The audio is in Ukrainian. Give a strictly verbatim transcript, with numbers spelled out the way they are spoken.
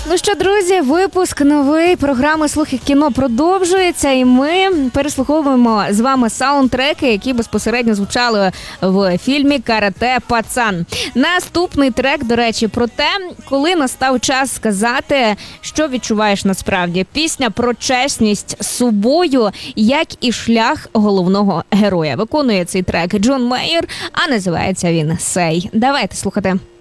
Ну що, друзі, випуск новий програми «Слухи кіно» продовжується, і ми переслуховуємо з вами саундтреки, які безпосередньо звучали в фільмі «Карате Пацан». Наступний трек, до речі, про те, коли настав час сказати, що відчуваєш насправді. Пісня про чесність з собою, як і шлях головного героя. Виконує цей трек Джон Мейер, а називається він «Сей». Давайте слухати.